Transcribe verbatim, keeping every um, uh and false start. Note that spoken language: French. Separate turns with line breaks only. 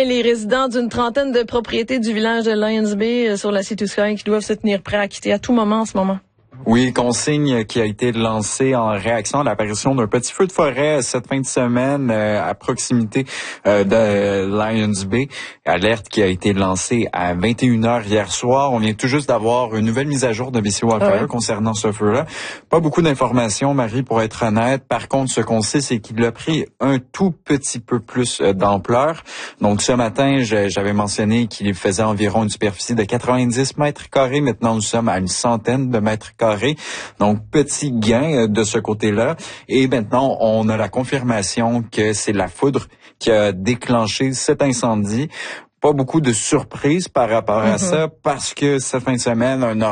matin les résidents d'une trentaine de propriétés du village de Lions Bay sur la Sea to Sky qui doivent se tenir prêts à quitter à tout moment en ce moment.
Oui, consigne qui a été lancée en réaction à l'apparition d'un petit feu de forêt cette fin de semaine euh, à proximité euh, de Lions Bay. Alerte qui a été lancée à vingt et une heures hier soir. On vient tout juste d'avoir une nouvelle mise à jour de B C Wildfire ah ouais. concernant ce feu-là. Pas beaucoup d'informations, Marie, pour être honnête. Par contre, ce qu'on sait, c'est qu'il a pris un tout petit peu plus d'ampleur. Donc, ce matin, j'avais mentionné qu'il faisait environ une superficie de quatre-vingt-dix mètres carrés. Maintenant, nous sommes à une centaine de mètres carrés. Donc, petit gain de ce côté-là. Et maintenant, on a la confirmation que c'est la foudre qui a déclenché cet incendie. Pas beaucoup de surprises par rapport à mm-hmm. ça, parce que cette fin de semaine, un